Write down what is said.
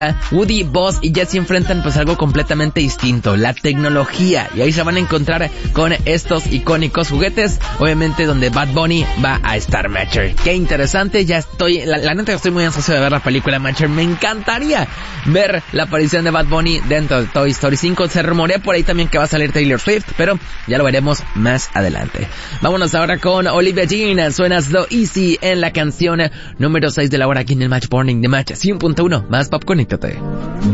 Woody, Buzz y Jet se enfrentan pues algo completamente distinto, la tecnología, y ahí se van a encontrar con estos icónicos juguetes, obviamente donde Bad Bunny va a estar, Matcher. Qué interesante, ya estoy, la neta estoy muy ansioso de ver la película, Matcher. Me encantaría ver la aparición de Bad Bunny dentro de Toy Story 5. Se rumorea por ahí también que va a salir Taylor Swift, pero ya lo veremos más adelante. Vámonos ahora con Olivia Dean, suena So Easy en la canción número 6 de la hora aquí en el Match Morning de Match 100.1, más pop, conéctate.